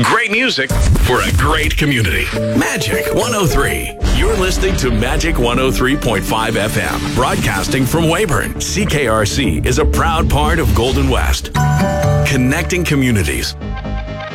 Great music for a great community. Magic 103. You're listening to Magic 103.5 FM, broadcasting from Weyburn. CKRC is a proud part of Golden West, connecting communities.